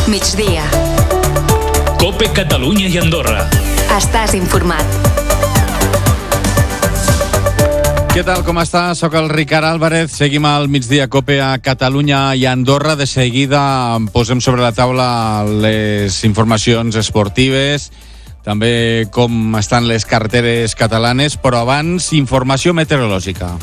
Migdia. COPE Catalunya i Andorra. Estàs informat. Què tal, com està? Soc el Ricard Álvarez. Seguim al Migdia COPE a Catalunya i Andorra. De seguida posem sobre la taula les informacions esportives, també com estan les carreteres catalanes, però abans, informació meteorològica.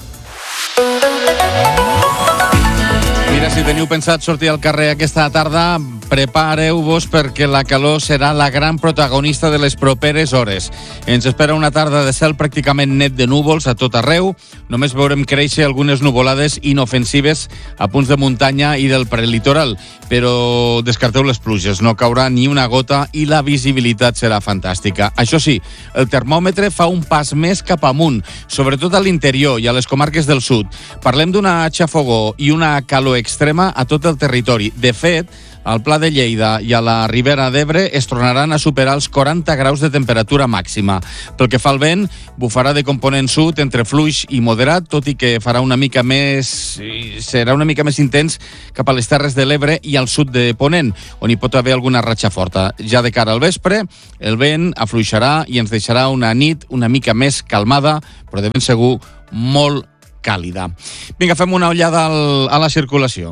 Mira, si teniu pensat sortir al carrer aquesta tarda, prepareu-vos perquè la calor serà la gran protagonista de les properes hores. Ens espera una tarda de cel pràcticament net de núvols a tot arreu. Només veurem créixer algunes nuvolades inofensives a punts de muntanya i del prelitoral, però descarteu les pluges, no caurà ni una gota i la visibilitat serà fantàstica. Això sí, el termòmetre fa un pas més cap amunt, sobretot a l'interior i a les comarques del sud. Parlem d'una xafogor i una calor extrema a tot el territori. De fet, al Pla de Lleida i a la Ribera d'Ebre es tornaran a superar els 40 graus de temperatura màxima. Pel que fa al vent, bufarà de component sud entre fluix i moderat, tot i que serà una mica més intens cap a les Terres de l'Ebre i al sud de Ponent, on hi pot haver alguna ratxa forta. Ja de cara al vespre, el vent afluixarà i ens deixarà una nit una mica més calmada, però de ben segur molt càlida. Vinga, fem una ullada a la circulació.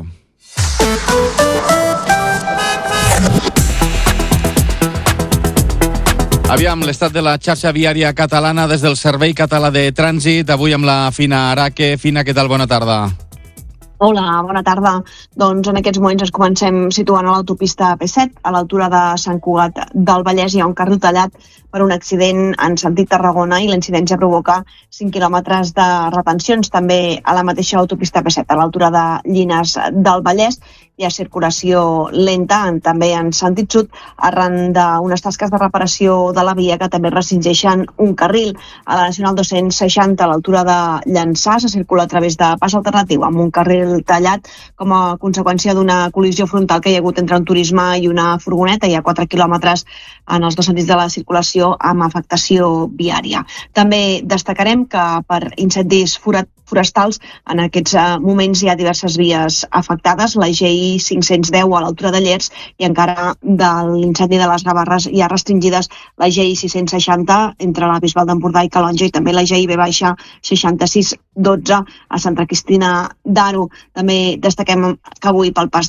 Aviam, l'estat de la xarxa viària catalana des del Servei Català de Trànsit, avui amb la Fina Araque. Fina, què tal? Bona tarda. Hola, bona tarda. Doncs en aquests moments ens comencem situant a l'autopista P7, a l'altura de Sant Cugat del Vallès. Hi ha un carril tallat per un accident en sentit Tarragona i l'incidència provoca 5 quilòmetres de retencions. També a la mateixa autopista P7, a l'altura de Llinars del Vallès, hi ha circulació lenta, també en sentit sud, arran d'unes tasques de reparació de la via que també restringeixen un carril. A la Nacional 260, a l'altura de Llançà, se circula a través de pas alternatiu, amb un carril tallat com a conseqüència d'una col·lisió frontal que hi ha hagut entre un turisme i una furgoneta. Hi ha 4 quilòmetres en els dos sentits de la circulació amb afectació viària. També destacarem que per incendis forestals en aquests moments hi ha diverses vies afectades. La GI 510 a l'altura de Llers i encara de l'incendi de les Gavarres hi ha restringides la GI 660 entre la Bisbal d'Empordà i Calonja i també la GI B-6612 a Santa Cristina d'Aro. També destaquem que avui pel pas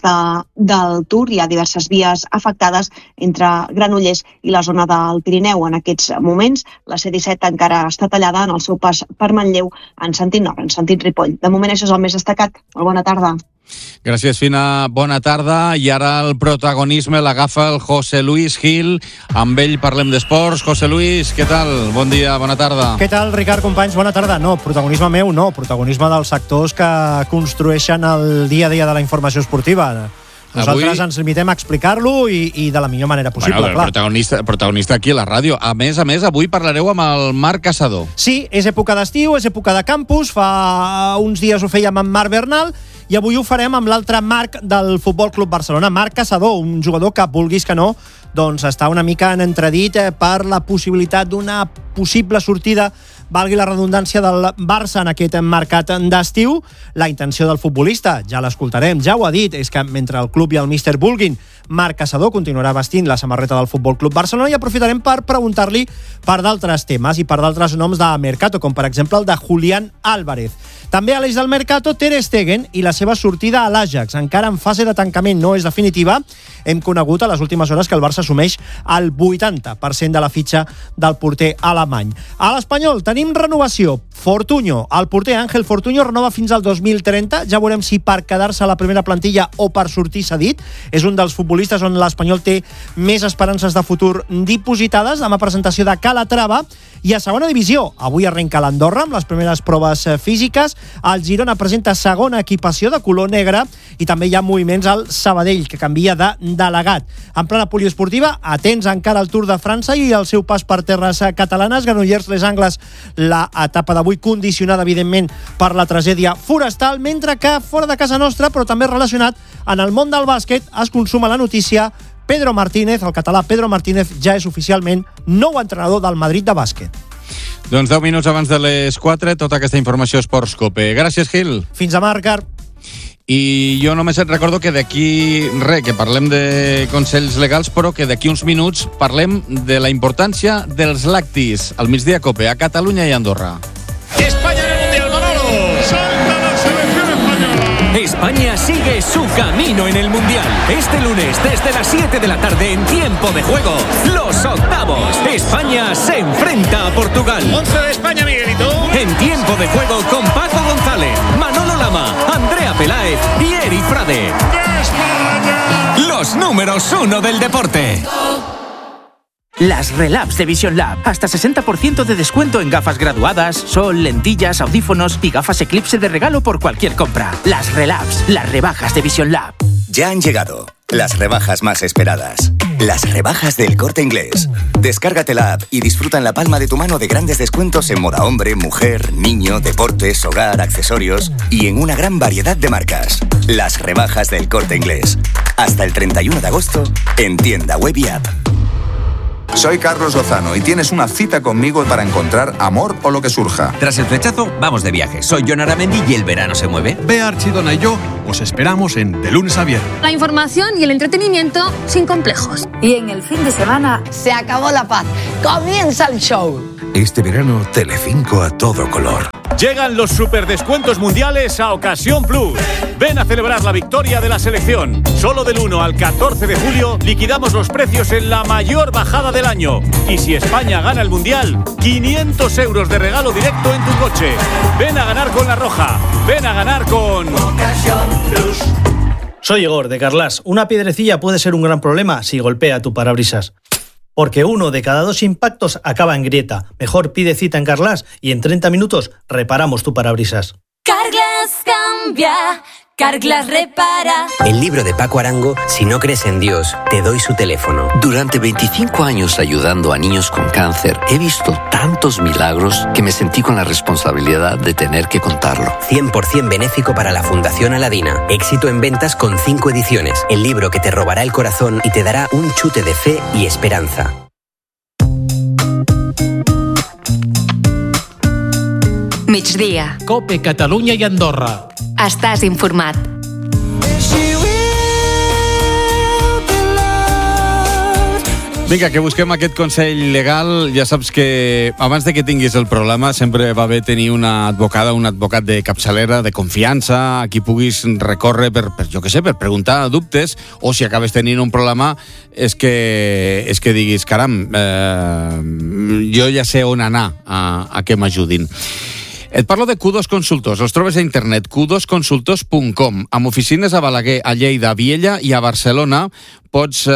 del Tur hi ha diverses vies afectades entre Granollers i la zona del Pirineu. En aquests moments la C-17 encara està tallada en el seu pas per Manlleu en sentit nord, en sentit Ripoll. De moment això és el més destacat. Molt bona tarda. Gràcies, Fina. Bona tarda. I ara el protagonisme l'agafa el José Luis Gil. Amb ell parlem d'esports. José Luis, què tal? Bon dia, bona tarda. Què tal, Ricard, companys? Bona tarda. No, protagonisme meu no. Protagonisme dels sectors que construeixen el dia a dia de la informació esportiva. Nosaltres ens limitem a explicar-lo i de la millor manera possible, clar. Protagonista aquí a la ràdio. A més, avui parlareu amb el Marc Caçador. Sí, és època d'estiu, és època de campus. Fa uns dies ho fèiem amb Marc Bernal i avui ho farem amb l'altre Marc del Futbol Club Barcelona, Marc Caçador, un jugador que, vulguis que no, doncs està una mica en entredit per la possibilitat d'una possible sortida, valgui la redundància, del Barça en aquest mercat d'estiu. La intenció del futbolista, ja l'escoltarem, ja ho ha dit, és que mentre el club i el míster vulguin, Marc Caçador continuarà vestint la samarreta del Futbol Club Barcelona i aprofitarem per preguntar-li per d'altres temes i per d'altres noms de mercato, com per exemple el de Julián Álvarez. També a l'eix del mercato, Ter Stegen i la seva sortida a l'Ajax. Encara en fase de tancament no és definitiva. Hem conegut a les últimes hores que el Barça assumeix el 80% de la fitxa del porter alemany. A l'Espanyol tenim renovació. Fortuño, el porter Ángel Fortuño renova fins al 2030. Ja veurem si per quedar-se a la primera plantilla o per sortir cedit. És un dels futbolistes on l'Espanyol té més esperances de futur dipositades. Demà presentació de Calatrava. I a segona divisió, avui arrenca l'Andorra amb les primeres proves físiques. El Girona presenta segona equipació de color negre i també hi ha moviments al Sabadell, que canvia de delegat. En plana poliesportiva, atents encara al Tour de França i el seu pas per terres catalanes. Granollers, Les Angles, la etapa d'avui condicionada, evidentment, per la tragèdia forestal, mentre que fora de casa nostra, però també relacionat en el món del bàsquet, es consuma la notícia: Pedro Martínez, el català Pedro Martínez, ja és oficialment nou entrenador del Madrid de bàsquet. Doncs 10 minuts abans de les 4, tota aquesta informació Esports COPE. Gràcies, Gil. Fins demà, Ricard. I jo només et recordo que d'aquí, que parlem de consells legals, però que d'aquí uns minuts parlem de la importància dels lactis al migdia COPE, a Catalunya i Andorra. España en el Mundial, Manolo. Salta la selección española. España sigue su camino en el Mundial. Este lunes, desde las 7 de la tarde, en tiempo de juego, los octavos. España se enfrenta a Portugal. 11 de España, Miguelito. En tiempo de juego con Paco González, Manolo Lama, Andrea Peláez y Eri Frade. ¡España! Los números 1 del deporte. Las Relabs de Vision Lab. Hasta 60% de descuento en gafas graduadas, sol, lentillas, audífonos y gafas Eclipse de regalo por cualquier compra. Las Relabs, las rebajas de Vision Lab. Ya han llegado las rebajas más esperadas. Las rebajas del Corte Inglés. Descárgate la app y disfruta en la palma de tu mano de grandes descuentos en moda hombre, mujer, niño, deportes, hogar, accesorios y en una gran variedad de marcas. Las rebajas del Corte Inglés. Hasta el 31 de agosto en tienda web y app. Soy Carlos Lozano y tienes una cita conmigo para encontrar amor o lo que surja. Tras el flechazo, vamos de viaje. Soy Jon Aramendi y el verano se mueve. Bea Archidona y yo os esperamos en De Lunes a Viernes. La información y el entretenimiento sin complejos. Y en el fin de semana se acabó la paz. Comienza el show. Este verano, Telecinco a todo color. Llegan los superdescuentos mundiales a Ocasión Plus. Ven a celebrar la victoria de la selección. Solo del 1 al 14 de julio liquidamos los precios en la mayor bajada del año. Y si España gana el Mundial, 500 euros de regalo directo en tu coche. Ven a ganar con La Roja. Ven a ganar con Ocasión Plus. Soy Igor, de Carlas. Una piedrecilla puede ser un gran problema si golpea tu parabrisas. Porque 1 de cada 2 impactos acaba en grieta. Mejor pide cita en Carlas y en 30 minutos reparamos tu parabrisas. Carglass cambia, Carglass repara. El libro de Paco Arango, Si no crees en Dios, te doy su teléfono. Durante 25 años ayudando a niños con cáncer, he visto tantos milagros que me sentí con la responsabilidad de tener que contarlo. 100% benéfico para la Fundación Aladina. Éxito en ventas con 5 ediciones. El libro que te robará el corazón y te dará un chute de fe y esperanza. Migdia. COPE, Catalunya i Andorra. Estàs informat. Vinga, que busquem aquest consell legal. Ja saps que abans de que tinguis el problema sempre va bé tenir una advocada, un advocat de capçalera, de confiança, a qui puguis recórrer per jo què sé, per preguntar dubtes, o si acabes tenint un problema és que diguis, caram, jo ja sé on anar a que m'ajudin. Et parlo de Q2 Consultors. Els trobes a internet, q2consultors.com. Amb oficines a Balaguer, a Lleida, a Viella i a Barcelona. Pots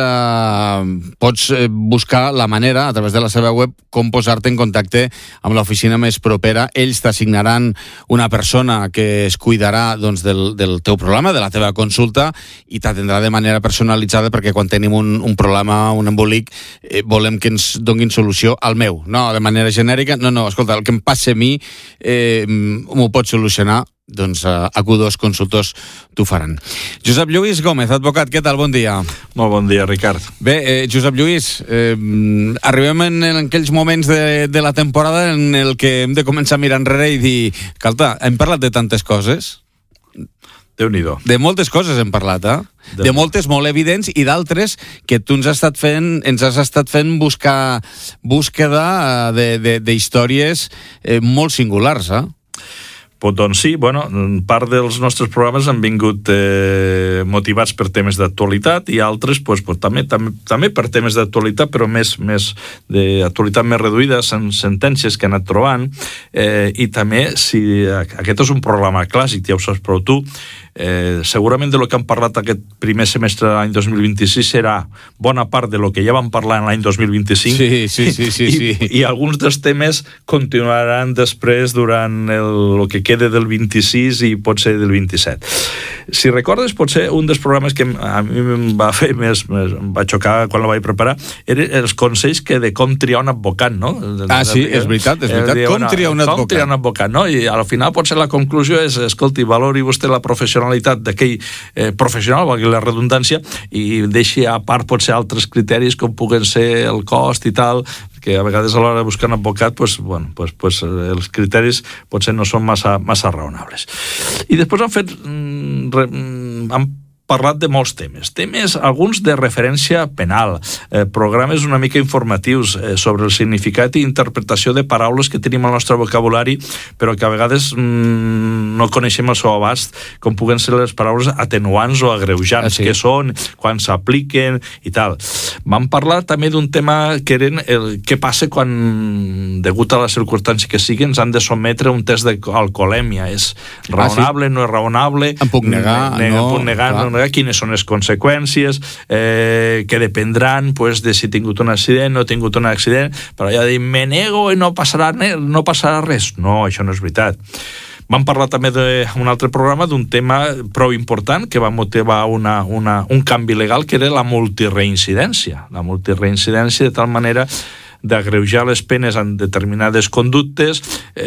buscar la manera, a través de la seva web, com posar-te en contacte amb l'oficina més propera. Ells t'assignaran una persona que es cuidarà doncs, del teu problema, de la teva consulta, i t'atendrà de manera personalitzada, perquè quan tenim un problema, un embolic, volem que ens donin solució al meu. No de manera genèrica, no, escolta, el que em passa a mi m'ho pots solucionar, doncs a Q2 Consultors t'ho faran. Josep Lluís Gómez, advocat, què tal? Bon dia. Molt bon dia, Ricard. Bé, Josep Lluís, arribem en aquells moments de la temporada en el que hem de començar a mirar enrere i dir, escolta, hem parlat de tantes coses? Déu-n'hi-do. De moltes coses hem parlat, de moltes molt evidents i d'altres que tu ens has estat fent búsqueda d'històries molt singulars, Doncs sí, part dels nostres programes han vingut motivats per temes d'actualitat i altres també per temes d'actualitat, però més d'actualitat més reduïda, sentències que han anat trobant, i també, si aquest és un programa clàssic, ja ho saps prou tu, segurament de lo que han parlat aquest primer semestre de l'any 2026 serà bona part de lo que ja vam parlar en l'any 2025. Sí. I alguns dels temes continuaran després durant el que quede del 26 i potser del 27. Si recordes, potser un dels programes que a mi em va fer em va xocar quan la vaig preparar eren els consells de com triar un advocat, no? Sí, és veritat. Com triar un advocat, no? I al final potser la conclusió és, escolti, valori vostè la professionalitat d'aquell professional, valgui la redundància, i deixi a part potser altres criteris com puguen ser el cost i tal, que a vegades a l'hora de buscar un advocat els criteris potser no són massa raonables. I després han parlat de molts temes, alguns de referència penal, programes una mica informatius sobre el significat i interpretació de paraules que tenim al nostre vocabulari, però que a vegades no coneixem el seu abast, com puguen ser les paraules atenuants o agreujants, què són, quan s'apliquen i tal. Vam parlar també d'un tema que eren què passa quan, degut a la circumstància que sigui, ens han de sotmetre a un test d'alcoholèmia. És raonable, no és raonable? Em puc negar, no, quines són les conseqüències, que dependran de si he tingut un accident, no he tingut un accident, però ja dic, me nego i no passarà res. No, això no és veritat. Vam parlar també d'un altre programa d'un tema prou important que va motivar un canvi legal, que era la multireincidència. La multireincidència de tal manera d'agreujar les penes en determinades conductes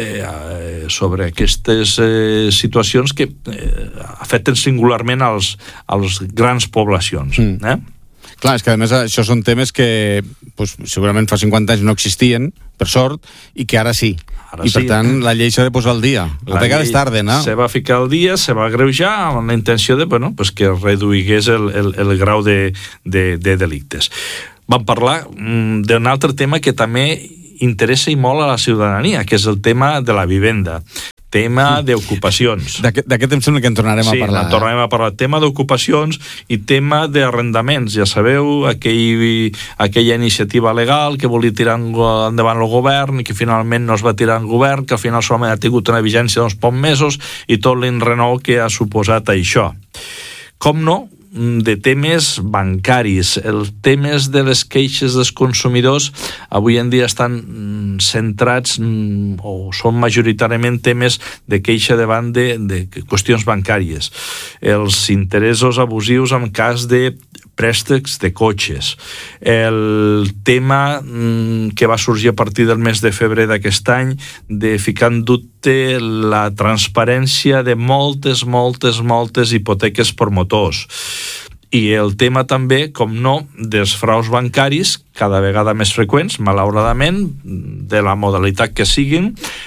sobre aquestes situacions que afecten singularment als grans poblacions. Clar, és que a més això són temes que segurament fa 50 anys no existien, per sort, i que ara sí. I per tant la llei s'ha de posar al dia. La vegada és tarda, no? Se va ficar al dia, se va agreujar amb la intenció de que reduïgués el grau de delictes. Vam parlar d'un altre tema que també interessa i molt a la ciutadania, que és el tema de la vivenda. Tema d'ocupacions. D'aquest em sembla que en tornarem a parlar. Sí, en tornarem a parlar. Tema d'ocupacions i tema d'arrendaments. Ja sabeu, aquella iniciativa legal que volia tirar endavant el govern i que finalment no es va tirar en govern, que al final solament ha tingut una vigència d'uns pocs mesos i tot l'enrenou que ha suposat això. Com no, de temes bancaris. Els temes de les queixes dels consumidors avui en dia estan centrats o són majoritàriament temes de queixa davant de qüestions bancàries. Els interessos abusius en cas de préstecs de cotxes. El tema que va sorgir a partir del mes de febrer d'aquest any de ficar en dubte la transparència de moltes hipoteques per motors. I el tema també, com no, dels fraus bancaris, cada vegada més freqüents, malauradament, de la modalitat que siguin,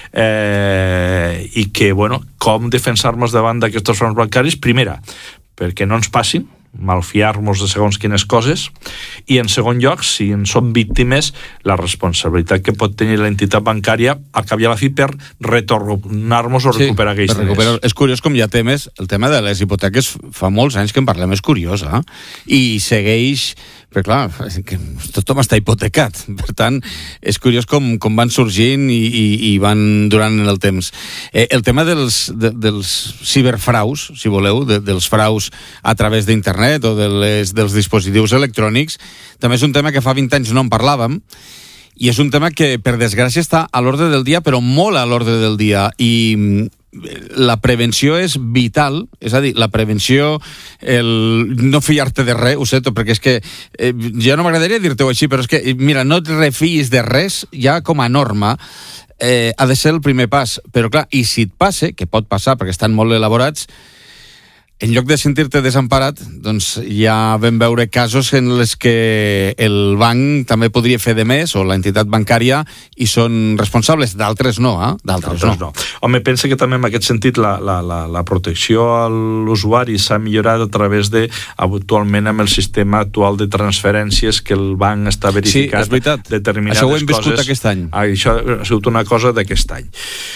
i que, com defensar-nos davant d'aquests fraus bancaris? Primera, perquè no ens passin, malfiar-nos de segons quines coses, i en segon lloc, si en som víctimes, la responsabilitat que pot tenir l'entitat bancària al cap i a la fi per retornar-nos o recuperar aquells diners. És curiós com hi ha temes, el tema de les hipoteques fa molts anys que en parlem, és curiós, i segueix, perquè clar, tothom està hipotecat, per tant, és curiós com van sorgint i van durant el temps. El tema dels ciberfraus, si voleu, dels fraus a través d'internet o dels dispositius electrònics, també és un tema que fa 20 anys no en parlàvem, i és un tema que, per desgràcia, està a l'ordre del dia, però molt a l'ordre del dia, i la prevenció és vital, és a dir, la prevenció, no fiar-te de res, ho sento, perquè és que ja no m'agradaria dir-te-ho així, però és que, mira, no et refiïs de res, ja com a norma, ha de ser el primer pas, però clar, i si et passa, que pot passar perquè estan molt elaborats, en lloc de sentir-te desemparat, doncs ja vam veure casos en els que el banc també podria fer de més, o l'entitat bancària, i són responsables, d'altres no, d'altres no. Home, pensa que també en aquest sentit la protecció a l'usuari s'ha millorat a través de, actualment, amb el sistema actual de transferències que el banc està verificant. Sí, és veritat. Determinades això ho hem viscut coses. Aquest any. Això ha sigut una cosa d'aquest any.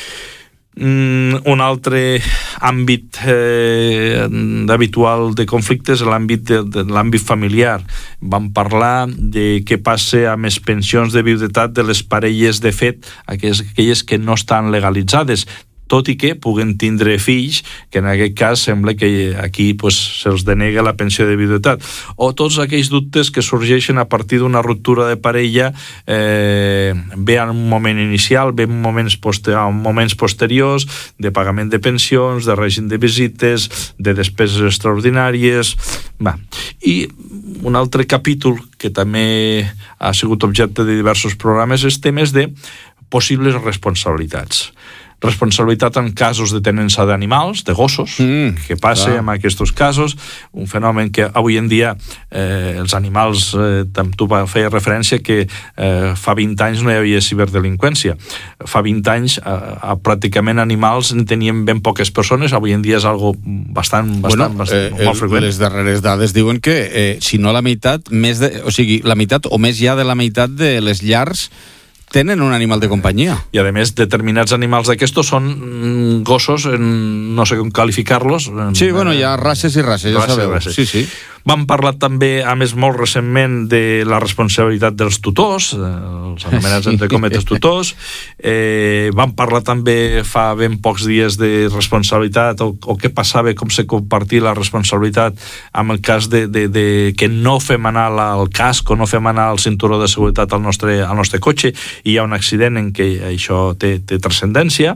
Un altre àmbit habitual de conflictes és l'àmbit familiar. Vam parlar de què passa amb les pensions de viudetat de les parelles de fet, aquelles que no estan legalitzades, tot i que puguen tindre fills, que en aquest cas sembla que aquí se'ls denega la pensió de viudetat. O tots aquells dubtes que sorgeixen a partir d'una ruptura de parella, bé en un moment inicial, bé en moments posteriors, de pagament de pensions, de règim de visites, de despeses extraordinàries. I un altre capítol que també ha sigut objecte de diversos programes és temes de possibles responsabilitats. responsabilitat en casos de tenença d'animals, de gossos, què passa amb aquests casos, un fenomen que avui en dia els animals, tu feies referència que fa 20 anys no hi havia ciberdelinqüència, fa 20 anys pràcticament animals en tenien ben poques persones, avui en dia és algo bastant molt freqüent. Les darreres dades diuen que si no la meitat, la meitat o més ja de la meitat de les llars tenen un animal de companyia. I a més, determinats animals d'aquestos són gossos, no sé com qualificar-los. Sí, hi ha races i races, ja sabeu. Sí. Vam parlar també, a més, molt recentment de la responsabilitat dels tutors, els anomenats entre cometes tutors. Vam parlar també fa ben pocs dies de responsabilitat o què passava, com se compartia la responsabilitat en el cas de que no fem anar el casc o no fem anar el cinturó de seguretat al nostre cotxe i hi ha un accident en què això té transcendència.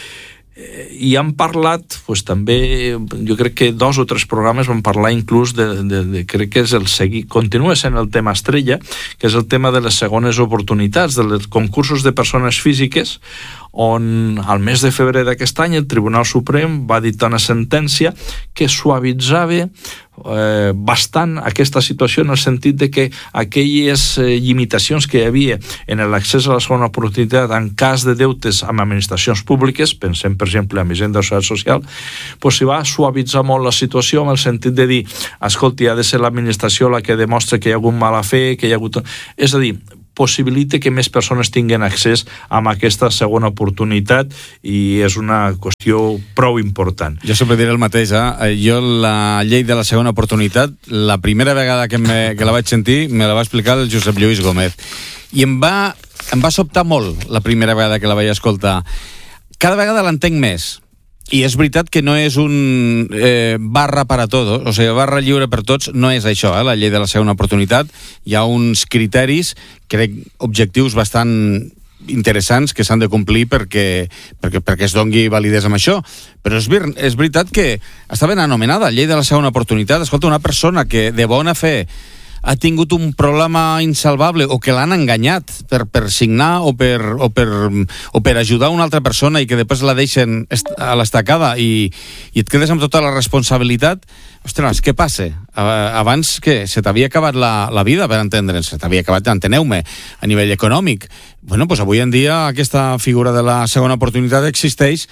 I han parlat, també, jo crec que 2 o 3 programes van parlar inclús crec que és continua sent el tema estrella, que és el tema de les segones oportunitats, dels concursos de persones físiques, on al mes de febrer d'aquest any el Tribunal Suprem va dictar una sentència que suavitzava bastant aquesta situació en el sentit de que aquelles limitacions que hi havia en l'accés a la segona oportunitat en cas de deutes amb administracions públiques, pensem per exemple en Hisenda de Seguretat Social, s'hi va suavitzar molt la situació en el sentit de dir, escolti, ha de ser l'administració la que demostra que hi ha hagut mala fe, que hi ha hagut... És a dir, possibilita que més persones tinguin accés a aquesta segona oportunitat i és una qüestió prou important. Jo sempre diré el mateix, jo la llei de la segona oportunitat, la primera vegada que la vaig sentir me la va explicar el Josep Lluís Gómez i em va sobtar molt la primera vegada que la vaig escoltar. Cada vegada l'entenc més. I és veritat que no és un barra para todos, o sigui, barra lliure per tots, no és això, la llei de la segona oportunitat. Hi ha uns criteris, crec, objectius bastant interessants que s'han de complir perquè es dongui validesa amb això. Però és veritat que està ben anomenada, llei de la segona oportunitat. Escolta, una persona que de bona fe ha tingut un problema insalvable o que l'han enganyat per signar o per ajudar una altra persona i que després la deixen a l'estacada i et quedes amb tota la responsabilitat, ostres, què passa? Abans que se t'havia acabat la vida, per entendre'ns, se t'havia acabat, enteneu-me, a nivell econòmic. Doncs avui en dia aquesta figura de la segona oportunitat existeix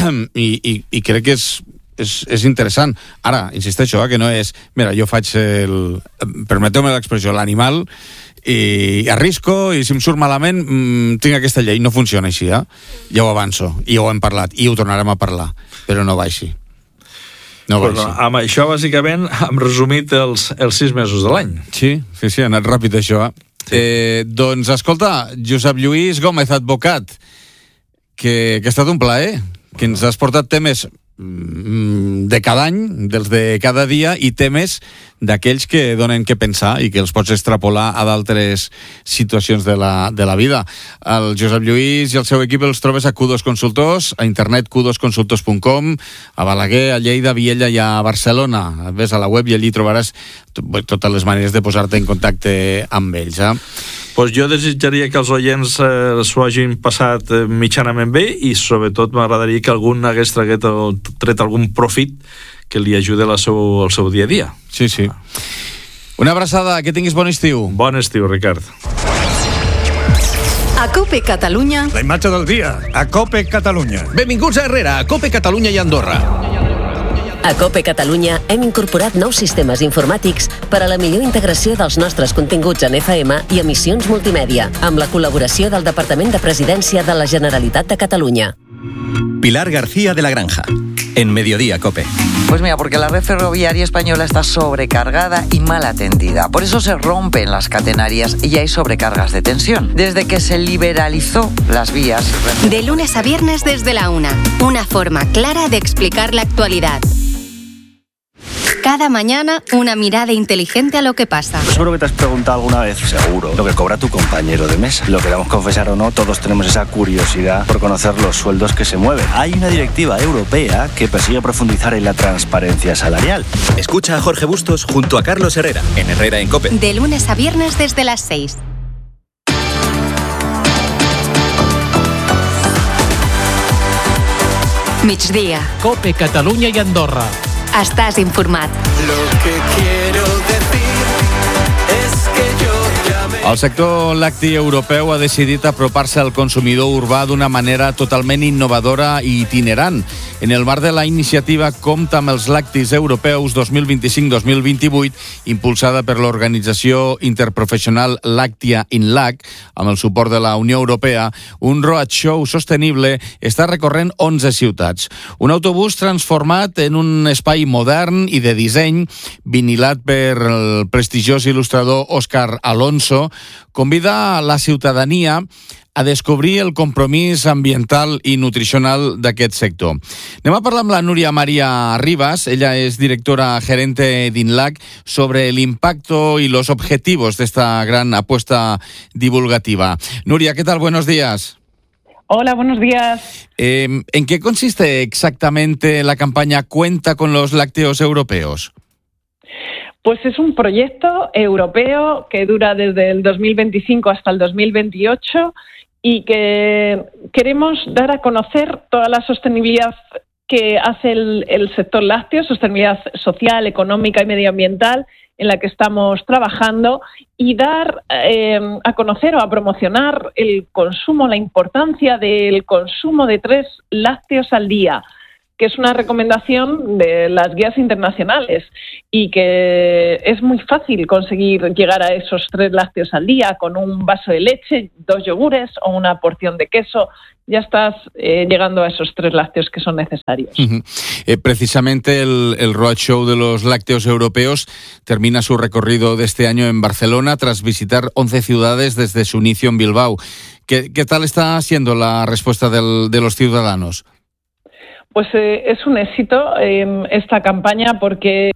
i crec que és interessant. Ara, insisteixo, que no és... Mira, jo faig permeteu-me l'expressió, l'animal, i arrisco, i si em surt malament, tinc aquesta llei. No funciona així, ja ho avanço, i ho hem parlat, i ho tornarem a parlar, però no va així. No va així. Amb això, bàsicament, hem resumit els 6 mesos de l'any. Sí, ha anat ràpid, això. Doncs, escolta, Josep Lluís Gómez, advocat, que ha estat un plaer, que ens has portat temes de cada any, dels de cada dia, i temes d'aquells que donen què pensar i que els pots extrapolar a d'altres situacions de la vida. El Josep Lluís i el seu equip els trobes a Q2 Consultors, a internet q2consultors.com, a Balaguer, a Lleida, a Viella i a Barcelona. Ves a la web i allí trobaràs totes les maneres de posar-te en contacte amb ells. Pues jo desitjaria que els oients s'ho hagin passat mitjanament bé i sobretot m'agradaria que algun hagués tret algun profit que li ajudi al seu dia a dia. Sí. Una abraçada, que tinguis bon estiu. Bon estiu, Ricard. A COPE Catalunya... La imatge del dia, a COPE Catalunya. Benvinguts a Herrera, a COPE Catalunya i Andorra. A COPE Catalunya hem incorporat nous sistemes informàtics per a la millor integració dels nostres continguts en FM i emissions multimèdia, amb la col·laboració del Departament de Presidència de la Generalitat de Catalunya. Pilar García de la Granja, en Mediodía COPE. Pues mira, porque la red ferroviaria española está sobrecargada y mal atendida. Por eso se rompen las catenarias y hay sobrecargas de tensión. Desde que se liberalizó las vías... De lunes a viernes desde la 1. Una forma clara de explicar la actualidad. Cada mañana, una mirada inteligente a lo que pasa. Seguro que te has preguntado alguna vez, seguro, lo que cobra tu compañero de mesa. Lo queramos confesar o no, todos tenemos esa curiosidad por conocer los sueldos que se mueven. Hay una directiva europea que persigue profundizar en la transparencia salarial. Escucha a Jorge Bustos junto a Carlos Herrera, en Herrera en COPE. De lunes a viernes desde las 6. Migdia. COPE Catalunya i Andorra. Estàs informat. Lo que quiero decir es que yo el sector lacti europeu ha decidit apropar-se al consumidor urbà d'una manera totalment innovadora i itinerant. En el marc de la iniciativa Compte amb els lactis europeus 2025-2028, impulsada per l'organització interprofessional Lactia INLAC, amb el suport de la Unió Europea, un roadshow sostenible està recorrent 11 ciutats. Un autobús transformat en un espai modern i de disseny, vinilat per el prestigiós il·lustrador Òscar Alonso, convida la ciutadania a descobrir el compromís ambiental i nutricional d'aquest sector. Anem a parlar amb la Núria María Rivas, ella es directora gerente d'INLAC, sobre el impacto y los objetivos de esta gran apuesta divulgativa. Núria, ¿qué tal? Buenos días. Hola, buenos días. ¿En qué consiste exactamente la campaña Cuenta con los lácteos europeos? Pues es un proyecto europeo que dura desde el 2025 hasta el 2028 y que queremos dar a conocer toda la sostenibilidad que hace el sector lácteo, sostenibilidad social, económica y medioambiental en la que estamos trabajando, y dar a conocer o a promocionar el consumo, la importancia del consumo de 3 lácteos al día, que es una recomendación de las guías internacionales y que es muy fácil conseguir llegar a esos 3 lácteos al día con un vaso de leche, 2 yogures o una porción de queso. Ya estás llegando a esos 3 lácteos que son necesarios. Precisamente el roadshow de los lácteos europeos termina su recorrido de este año en Barcelona tras visitar 11 ciudades desde su inicio en Bilbao. ¿Qué tal está siendo la respuesta de los ciudadanos? Pues es un éxito esta campaña porque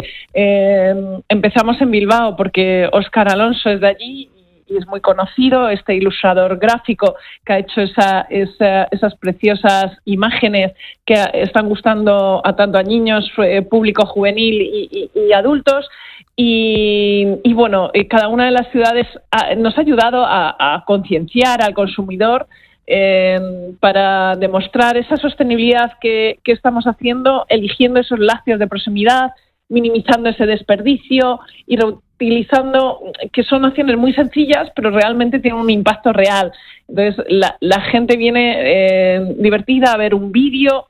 empezamos en Bilbao porque Óscar Alonso es de allí y es muy conocido, este ilustrador gráfico que ha hecho esas preciosas imágenes que están gustando tanto a niños, público juvenil y adultos. Y bueno, cada una de las ciudades nos ha ayudado a concienciar al consumidor para demostrar esa sostenibilidad que estamos haciendo, eligiendo esos lácteos de proximidad, minimizando ese desperdicio y reutilizando, que son acciones muy sencillas, pero realmente tienen un impacto real. Entonces, la gente viene divertida a ver un vídeo,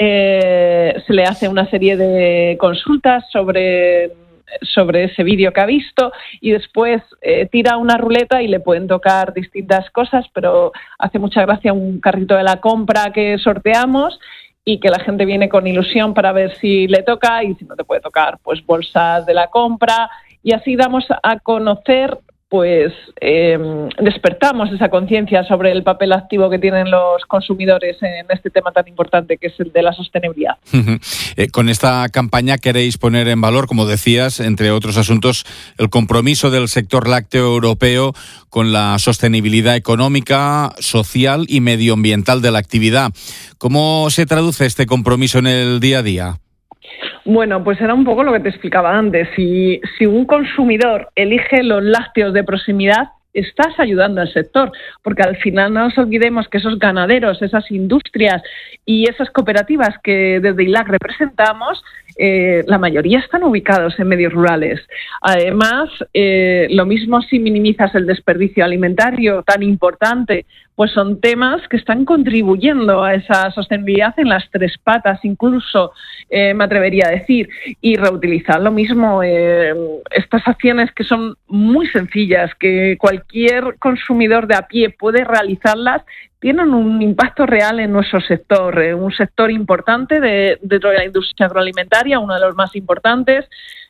se le hace una serie de consultas sobre ese vídeo que ha visto y después tira una ruleta y le pueden tocar distintas cosas, pero hace mucha gracia un carrito de la compra que sorteamos y que la gente viene con ilusión para ver si le toca, y si no te puede tocar, pues bolsas de la compra, y así damos a conocer, pues despertamos esa conciencia sobre el papel activo que tienen los consumidores en este tema tan importante que es el de la sostenibilidad. Con esta campaña queréis poner en valor, como decías, entre otros asuntos, el compromiso del sector lácteo europeo con la sostenibilidad económica, social y medioambiental de la actividad. ¿Cómo se traduce este compromiso en el día a día? Bueno, pues era un poco lo que te explicaba antes. Si un consumidor elige los lácteos de proximidad, estás ayudando al sector, porque al final no nos olvidemos que esos ganaderos, esas industrias y esas cooperativas que desde INLAC representamos, la mayoría están ubicados en medios rurales. Además, lo mismo si minimizas el desperdicio alimentario tan importante, pues son temas que están contribuyendo a esa sostenibilidad en las 3 patas, incluso me atrevería a decir, y reutilizar lo mismo, estas acciones que son muy sencillas, que cualquier consumidor de a pie puede realizarlas, tienen un impacto real en nuestro sector, un sector importante dentro de la industria agroalimentaria, uno de los más importantes,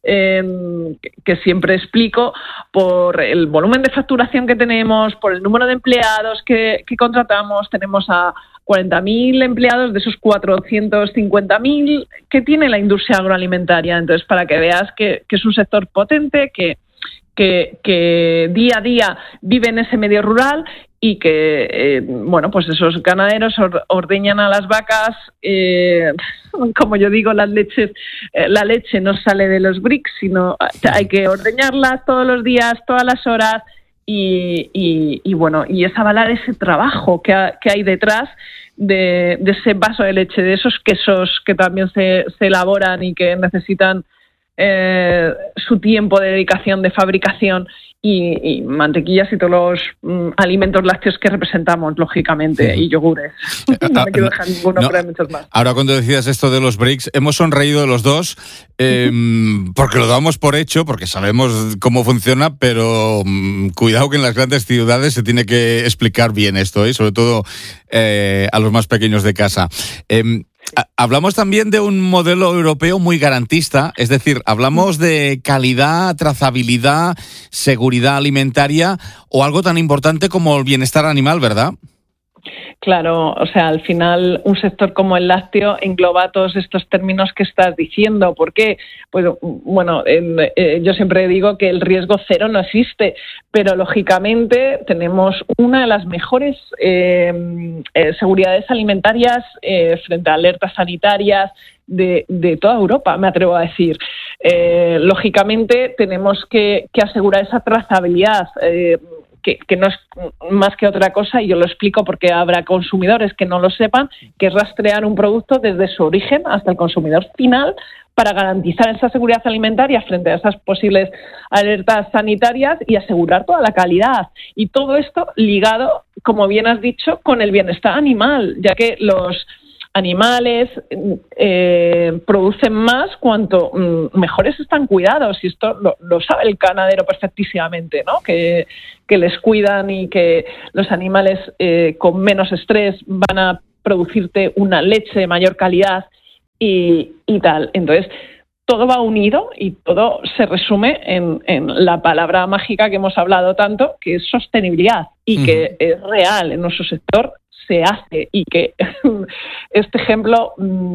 que siempre explico por el volumen de facturación que tenemos, por el número de empleados que contratamos. Tenemos a 40.000 empleados de esos 450.000 que tiene la industria agroalimentaria. Entonces, para que veas que es un sector potente, que día a día vive en ese medio rural y que, bueno, pues esos ganaderos ordeñan a las vacas, como yo digo, la leche no sale de los bricks, sino hay que ordeñarlas todos los días, todas las horas, y bueno, y es avalar ese trabajo que hay detrás de ese vaso de leche, de esos quesos que también se elaboran y que necesitan su tiempo de dedicación de fabricación, y mantequillas y todos los alimentos lácteos que representamos, lógicamente, y yogures. No me quiero dejar ninguno, pero hay muchos más. Ahora, cuando decías esto de los BRICS, hemos sonreído los dos porque lo damos por hecho, porque sabemos cómo funciona, pero cuidado que en las grandes ciudades se tiene que explicar bien esto, sobre todo a los más pequeños de casa. Hablamos también de un modelo europeo muy garantista, es decir, hablamos de calidad, trazabilidad, seguridad alimentaria o algo tan importante como el bienestar animal, ¿verdad? Claro, o sea, al final un sector como el lácteo engloba todos estos términos que estás diciendo. ¿Por qué? Pues bueno, yo siempre digo que el riesgo cero no existe, pero lógicamente tenemos una de las mejores seguridades alimentarias frente a alertas sanitarias de toda Europa, me atrevo a decir. Lógicamente tenemos que asegurar esa trazabilidad, que no es más que otra cosa, y yo lo explico porque habrá consumidores que no lo sepan, que es rastrear un producto desde su origen hasta el consumidor final para garantizar esa seguridad alimentaria frente a esas posibles alertas sanitarias y asegurar toda la calidad. Y todo esto ligado, como bien has dicho, con el bienestar animal, ya que los animales producen más cuanto mejores están cuidados, y esto lo sabe el ganadero perfectísimamente, ¿no? Que les cuidan y que los animales con menos estrés van a producirte una leche de mayor calidad y tal. Entonces, todo va unido y todo se resume en la palabra mágica que hemos hablado tanto, que es sostenibilidad, y que es real en nuestro sector. Se hace, y que este ejemplo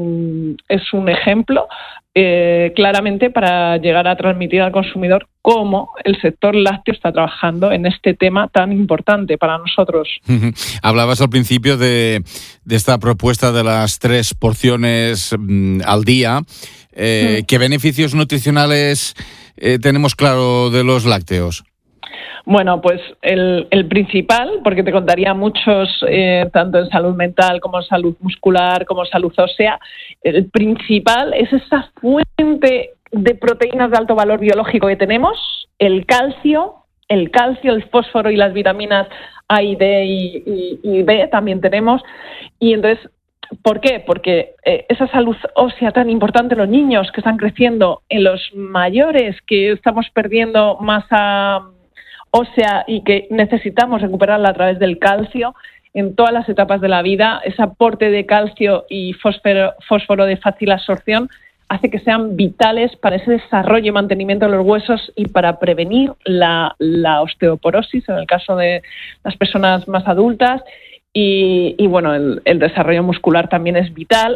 es un ejemplo claramente para llegar a transmitir al consumidor cómo el sector lácteo está trabajando en este tema tan importante para nosotros. Hablabas al principio de esta propuesta de las 3 porciones al día. ¿Qué beneficios nutricionales tenemos claro de los lácteos? Bueno, pues el principal, porque te contaría muchos, tanto en salud mental como en salud muscular, como en salud ósea, el principal es esa fuente de proteínas de alto valor biológico que tenemos, el calcio, el fósforo y las vitaminas A y D y B también tenemos. Y entonces, ¿por qué? Porque esa salud ósea tan importante en los niños que están creciendo, en los mayores que estamos perdiendo masa ósea y que necesitamos recuperarla a través del calcio en todas las etapas de la vida, ese aporte de calcio y fósforo de fácil absorción hace que sean vitales para ese desarrollo y mantenimiento de los huesos y para prevenir la osteoporosis en el caso de las personas más adultas. Y bueno, el desarrollo muscular también es vital.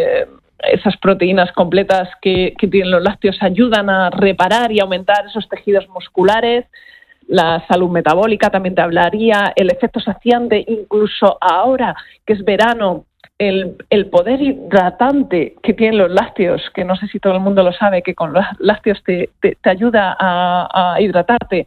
Esas proteínas completas que tienen los lácteos ayudan a reparar y aumentar esos tejidos musculares. La salud metabólica también te hablaría, el efecto saciante, incluso ahora que es verano, el poder hidratante que tienen los lácteos, que no sé si todo el mundo lo sabe, que con los lácteos te ayuda a hidratarte,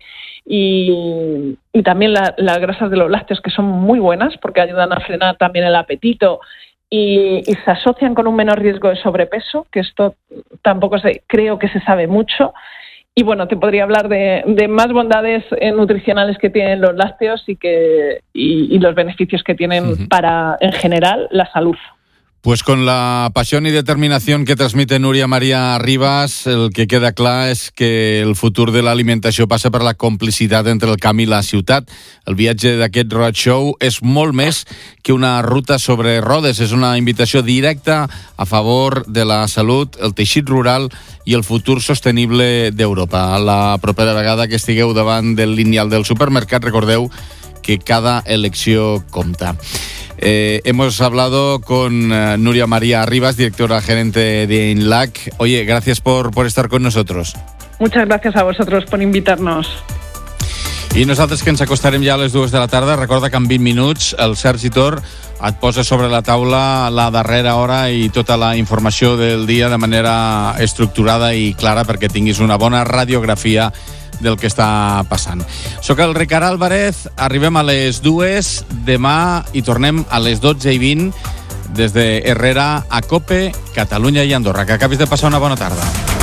y también las grasas de los lácteos, que son muy buenas porque ayudan a frenar también el apetito y se asocian con un menor riesgo de sobrepeso, que esto tampoco creo que se sabe mucho. Y bueno, te podría hablar de más bondades nutricionales que tienen los lácteos y los beneficios que tienen para, en general, la salud. Pues con la pasión y determinación que transmite Núria Maria Ribas, el que queda clar és que el futur de l'alimentació passa per la complicitat entre el camp i la ciutat. El viatge d'aquest roadshow és molt més que una ruta sobre rodes, és una invitació directa a favor de la salut, el teixit rural i el futur sostenible d'Europa. La propera vegada que estigueu davant del lineal del supermercat, recordeu que cada elecció compta. Hemos hablado con Núria Maria Ribas, directora gerente de INLAC. Oye, gracias por estar con nosotros. Muchas gracias a vosotros por invitar-nos. I nosaltres, que ens acostarem ja a les 2 de la tarda, recorda que en 20 minuts el Sergi Tor et posa sobre la taula la darrera hora i tota la informació del dia de manera estructurada i clara perquè tinguis una bona radiografia del que està passant. Soc el Ricard Álvarez, arribem a les 2, demà i tornem a les 12:20 des de Herrera a COPE, Catalunya i Andorra. Que acabis de passar una bona tarda.